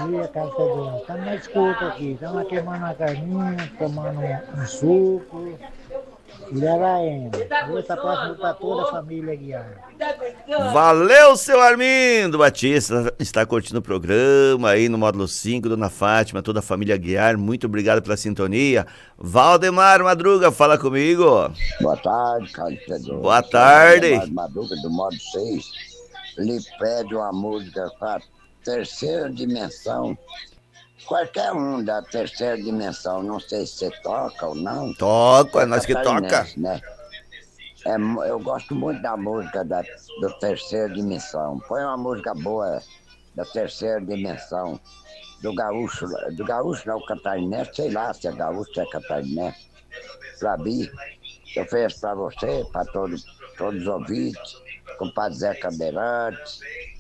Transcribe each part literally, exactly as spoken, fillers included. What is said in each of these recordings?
dia, Carlos Pedro. Estamos na escuta aqui, estamos queimando uma carninha, tomando um, um suco. E ela é. Essa próxima para toda a família Guiar. Valeu, seu Armindo Batista, está curtindo o programa aí no módulo cinco, Dona Fátima, toda a família Guiar, muito obrigado pela sintonia. Valdemar Madruga, fala comigo. Boa tarde, Carlos Pedro. Boa tarde. Valdemar Madruga, do modo seis, lhe pede uma música para terceira dimensão. Qualquer um da terceira dimensão, não sei se você toca ou não. Toca, é nós que toca. Né? É, eu gosto muito da música da do terceira dimensão. Põe uma música boa da terceira dimensão, do gaúcho, do gaúcho não, catarinense, sei lá se é gaúcho, se é catarinense. Pra mim, eu fiz pra você, pra todos, todos os ouvintes, compadre Zé Cadeirante.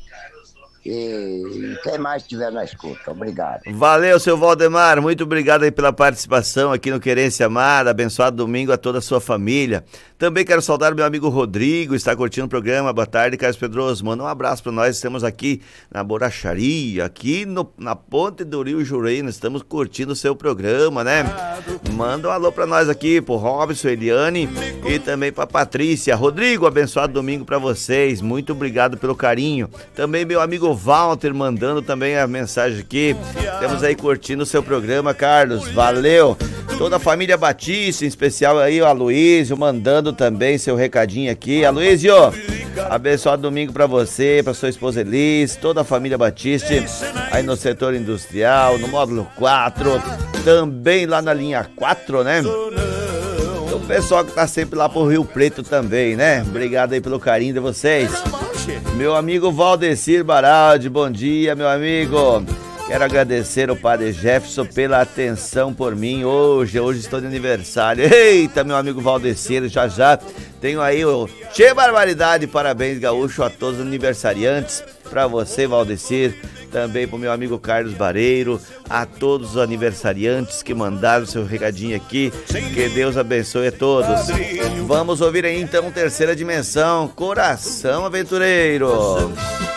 E quem mais estiver na escuta, obrigado. Valeu, seu Valdemar, muito obrigado aí pela participação aqui no Querência Amada, abençoado domingo a toda a sua família. Também quero saudar meu amigo Rodrigo, está curtindo o programa, boa tarde, Carlos Pedroso, manda um abraço para nós, estamos aqui na Boracharia, aqui no, na Ponte do Rio Jureira, estamos curtindo o seu programa, né? Manda um alô para nós aqui, pro Robson, Eliane e também pra Patrícia. Rodrigo, abençoado domingo para vocês, muito obrigado pelo carinho. Também meu amigo Walter mandando também a mensagem aqui. Estamos aí curtindo o seu programa, Carlos. Valeu. Toda a família Batista, em especial aí o Aloísio, mandando também seu recadinho aqui. Aloísio, abençoado domingo pra você, pra sua esposa Elis, toda a família Batista, aí no setor industrial, no módulo quatro, também lá na linha quatro, né? O pessoal que tá sempre lá pro Rio Preto também, né? Obrigado aí pelo carinho de vocês. Meu amigo Valdecir Baraldi, bom dia, meu amigo. Quero agradecer ao padre Jefferson pela atenção por mim hoje. Hoje estou de aniversário. Eita, meu amigo Valdecir, já já tenho aí o Tchê Barbaridade. Parabéns, gaúcho, a todos os aniversariantes. Para você, Valdecir. Também para o meu amigo Carlos Bareiro. A todos os aniversariantes que mandaram seu recadinho aqui. Que Deus abençoe a todos. Vamos ouvir aí então Terceira Dimensão, Coração Aventureiro.